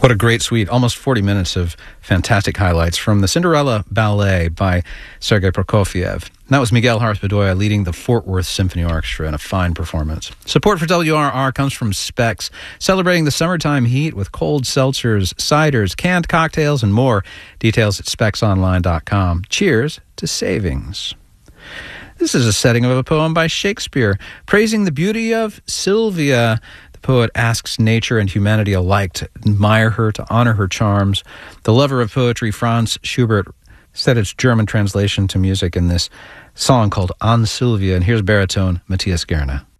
What a great suite. Almost 40 minutes of fantastic highlights from the Cinderella Ballet by Sergei Prokofiev. That was Miguel Harth-Bedoya leading the Fort Worth Symphony Orchestra in a fine performance. Support for WRR comes from Specs, celebrating the summertime heat with cold seltzers, ciders, canned cocktails, and more. Details at specsonline.com. Cheers to savings. This is a setting of a poem by Shakespeare, praising the beauty of Sylvia. The poet asks nature and humanity alike to admire her, to honor her charms. The lover of poetry, Franz Schubert, said its German translation to music in this song called An Sylvia. And here's baritone Matthias Gerne.